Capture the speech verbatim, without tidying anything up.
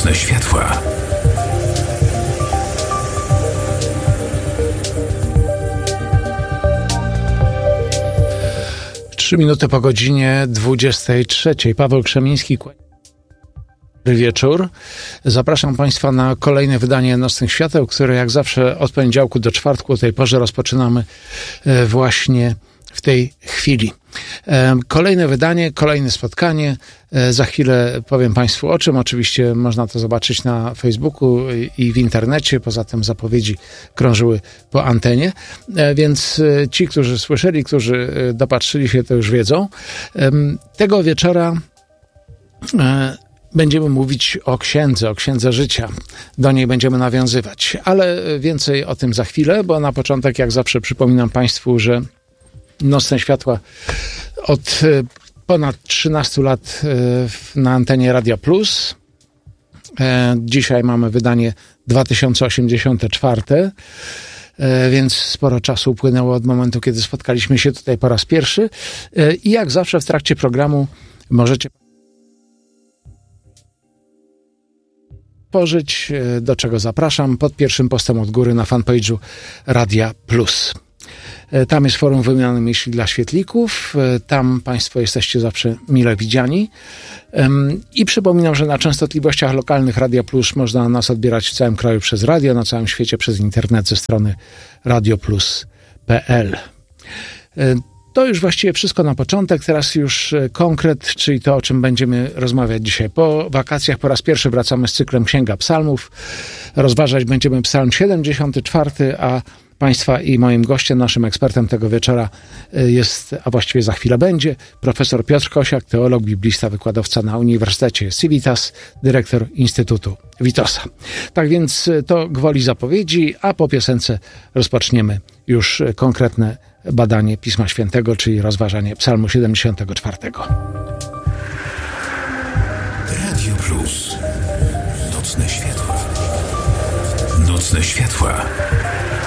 Nocne światła. Trzy minuty po godzinie dwudziestej trzeciej. Paweł Krzemiński. Dobry wieczór. Zapraszam Państwa na kolejne wydanie Nocnych Świateł, które jak zawsze od poniedziałku do czwartku o tej porze rozpoczynamy właśnie w tej chwili. Kolejne wydanie, kolejne spotkanie. Za chwilę powiem Państwu o czym. Oczywiście można to zobaczyć na Facebooku i w internecie. Poza tym zapowiedzi krążyły po antenie. Więc ci, którzy słyszeli, którzy dopatrzyli się, to już wiedzą. Tego wieczora będziemy mówić o księdze, o księdze życia. Do niej będziemy nawiązywać. Ale więcej o tym za chwilę, bo na początek, jak zawsze, przypominam Państwu, że Nocne Światła od ponad trzynastu lat na antenie Radia Plus. Dzisiaj mamy wydanie dwa tysiące osiemdziesiąte czwarte, więc sporo czasu upłynęło od momentu, kiedy spotkaliśmy się tutaj po raz pierwszy. I jak zawsze w trakcie programu możecie pożyć, do czego zapraszam, pod pierwszym postem od góry na fanpage'u Radia Plus. Tam jest forum wymiany myśli dla świetlików. Tam Państwo jesteście zawsze mile widziani. I przypominam, że na częstotliwościach lokalnych Radia Plus można nas odbierać w całym kraju przez radio, na całym świecie przez internet ze strony radioplus kropka p l. To już właściwie wszystko na początek. Teraz już konkret, czyli to, o czym będziemy rozmawiać dzisiaj. Po wakacjach po raz pierwszy wracamy z cyklem Księga Psalmów. Rozważać będziemy Psalm siedemdziesiąty czwarty, a Państwa i moim gościem, naszym ekspertem tego wieczora jest, a właściwie za chwilę będzie, profesor Piotr Kosiak, teolog, biblista, wykładowca na Uniwersytecie Civitas, dyrektor Instytutu Witosa. Tak więc to gwoli zapowiedzi, a po piosence rozpoczniemy już konkretne badanie Pisma Świętego, czyli rozważanie Psalmu siedemdziesiątego czwartego. Radio Plus. Nocne światła. Nocne światła.